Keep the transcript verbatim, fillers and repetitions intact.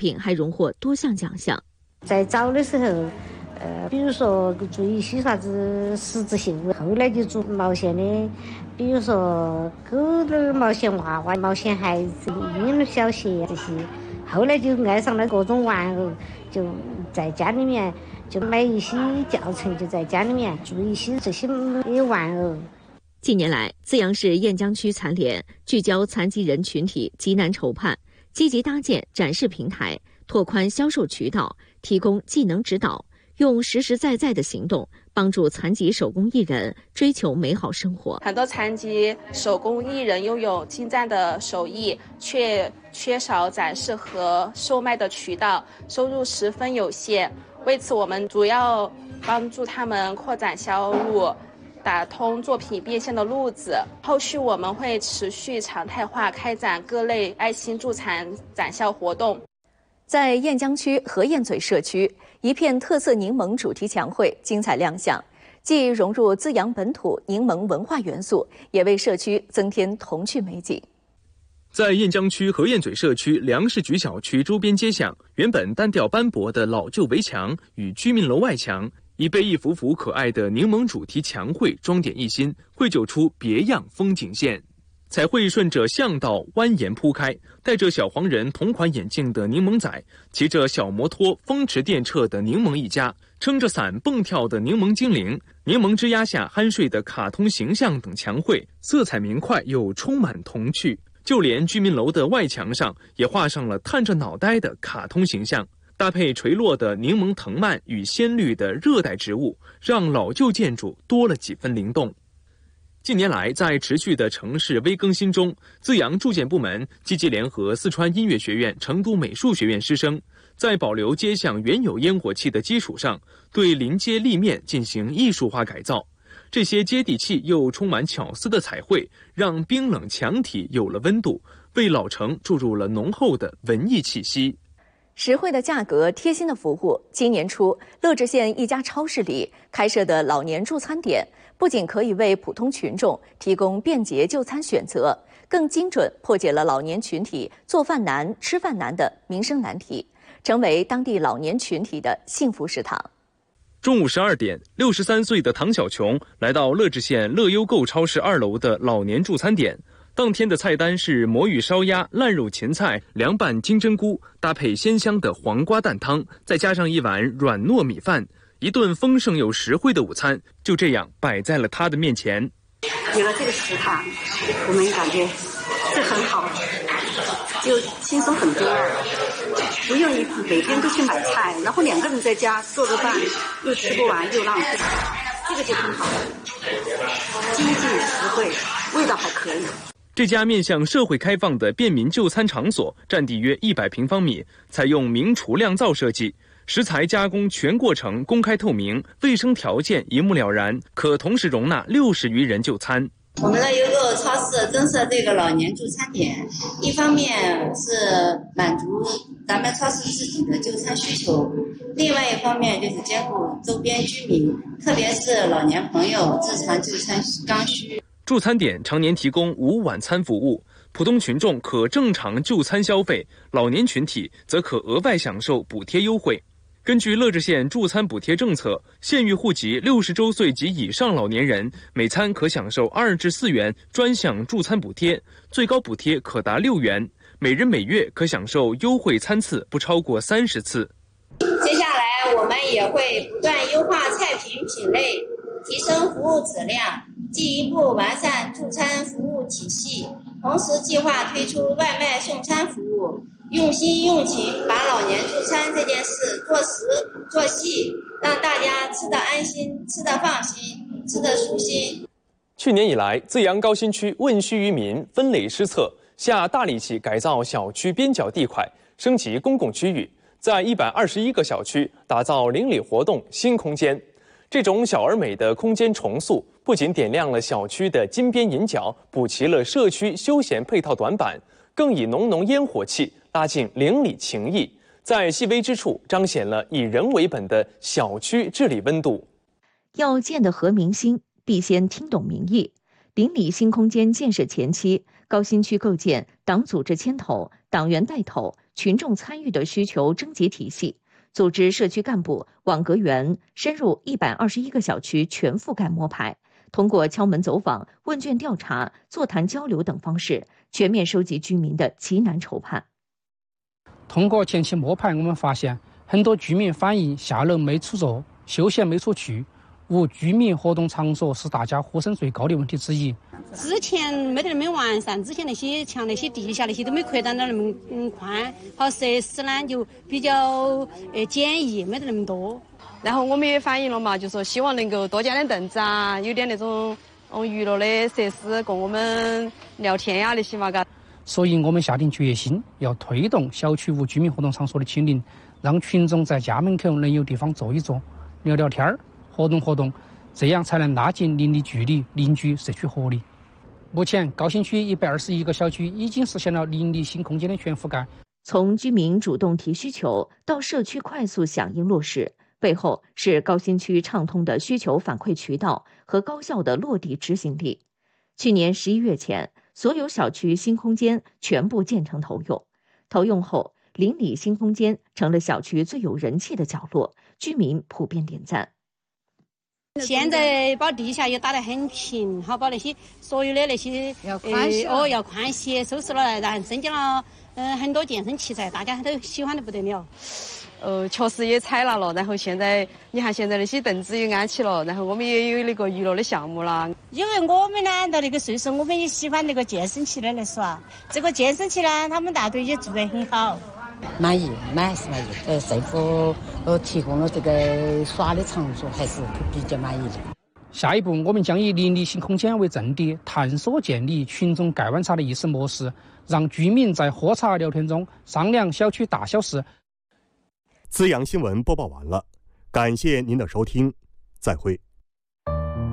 品还荣获多项奖项。 在早的时候，呃，比如说做一些啥子十字绣，后来就做毛线的，比如说狗的毛线娃娃、毛线孩子、婴儿小鞋这些。后来就爱上了各种玩偶，就在家里面就买一些教程，就在家里面做一些这些玩偶。 近年来，资阳市雁江区残联聚焦残疾人群体急难筹盼，积极搭建展示平台，拓宽销售渠道，提供技能指导，用实实在在的行动帮助残疾手工艺人追求美好生活。 很多残疾手工艺人拥有精湛的手艺，却缺少展示和售卖的渠道，收入十分有限。为此，我们主要帮助他们扩展销路，打通作品变现的路子。后续我们会持续常态化开展各类爱心助残展销活动。 在雁江区河堰嘴社区，一片特色柠檬主题墙绘精彩亮相，既融入资阳本土柠檬文化元素，也为社区增添童趣美景。 在雁江区河堰嘴社区粮食局小区周边街巷，原本单调斑驳的老旧围墙与居民楼外墙，已被一幅幅可爱的柠檬主题墙绘装点一新，绘就出别样风景线。彩绘顺着巷道蜿蜒铺开，戴着小黄人同款眼镜的柠檬仔，骑着小摩托风驰电掣的柠檬一家，撑着伞蹦跳的柠檬精灵，柠檬枝桠下酣睡的卡通形象等墙绘，色彩明快又充满童趣。就连居民楼的外墙上也画上了探着脑袋的卡通形象，搭配垂落的柠檬藤蔓与鲜绿的热带植物，让老旧建筑多了几分灵动。近年来，在持续的城市微更新中，资阳住建部门积极联合四川音乐学院、成都美术学院师生，在保留街巷原有烟火气的基础上，对临街立面进行艺术化改造。这些接地气又充满巧思的彩绘，让冰冷墙体有了温度，为老城注入了浓厚的文艺气息。 实惠的价格，贴心的服务。今年初，乐至县一家超市里开设的老年助餐点，不仅可以为普通群众提供便捷就餐选择，更精准破解了老年群体做饭难、吃饭难的民生难题，成为当地老年群体的幸福食堂。 中午十二点，六十三岁的唐小琼来到乐至县乐优购超市二楼的老年助餐点。当天的菜单是魔芋烧鸭、烂肉芹菜、凉拌金针菇，搭配鲜香的黄瓜蛋汤，再加上一碗软糯米饭，一顿丰盛又实惠的午餐就这样摆在了他的面前。 有了这个食堂，我们感觉这很好，就轻松很多，不用你每天都去买菜，然后两个人在家做个饭，又吃不完又浪费，这个就很好，经济实惠，味道还可以。 这家面向社会开放的便民就餐场所占地约一百平方米，采用明厨亮灶设计，食材加工全过程公开透明，卫生条件一目了然，可同时容纳六十余人就餐。 我们的优购超市增设这个老年助餐点，一方面是满足咱们超市自己的就餐需求，另外一方面就是兼顾周边居民，特别是老年朋友日常就餐刚需。 助餐点常年提供无晚餐服务，普通群众可正常就餐消费，老年群体则可额外享受补贴优惠。根据乐至县助餐补贴政策，县域户籍六十周岁及以上老年人每餐可享受二至四元专项助餐补贴，最高补贴可达六元，每人每月可享受优惠餐次不超过三十次。 接下来我们也会不断优化菜品品类，提升服务质量，进一步完善助餐服务体系，同时计划推出外卖送餐服务，用心用情把老年助餐这件事做实做细，让大家吃得安心，吃得放心，吃得舒心。 去年以来，资阳高新区问需于民，分类施策，下大力气改造小区边角地块，升级公共区域，在一百二十一个小区打造邻里活动新空间。这种小而美的空间重塑，不仅点亮了小区的金边银角，补齐了社区休闲配套短板，更以浓浓烟火气拉近邻里情谊，在细微之处彰显了以人为本的小区治理温度。 要建得合民心，必先听懂民意。邻里新空间建设前期，高新区构建党组织牵头、党员带头、 群众参与的需求征集体系，组织社区干部网格员深入一百二十一个小区全覆盖摸排，通过敲门走访、问卷调查、座谈交流等方式，全面收集居民的急难愁盼。 通过前期摸排，我们发现很多居民反映下楼没处坐、休闲没处去，无居民活动场所是大家呼声最高的问题之一。 之前没得那么完善，之前那些像那些地下那些都没扩展到那么嗯宽，好设施呢就比较呃简易，没得那么多。 然后我们也反映了嘛，就说希望能够多加点凳子啊，有点那种嗯娱乐的设施供我们聊天呀那些嘛，嘎。 所以我们下定决心要推动小区无居民活动场所的清零，让群众在家门口能有地方坐一坐、聊聊天儿、活动活动，这样才能拉近邻里距离，凝聚社区活力。目前，高新区一百二十一个小区已经实现了邻里新空间的全覆盖。 从居民主动提需求到社区快速响应落实，背后是高新区畅通的需求反馈渠道和高效的落地执行力。去年十一月前，所有小区新空间全部建成投用。投用后，邻里新空间成了小区最有人气的角落，居民普遍点赞。 现在把地下也打得很平，好把那些所有的那些要宽些、 呃、哦要宽些，收拾了来，然后增加了嗯、呃、很多健身器材，大家都喜欢得不得了。 呃，确实也采纳了，然后现在你看现在那些凳子也安起了，然后我们也有那个娱乐的项目了。 因为我们呢到那个岁数，我们也喜欢那个健身器的来耍，这个健身器呢，他们大队也做得很好。 满意，满是满意。呃，政府呃提供了这个耍的场所，还是比较满意的。 下一步，我们将以邻里新空间为阵地，探索建立群众盖碗茶的意识模式，让居民在喝茶聊天中商量小区大小事。 资阳新闻播报完了，感谢您的收听，再会。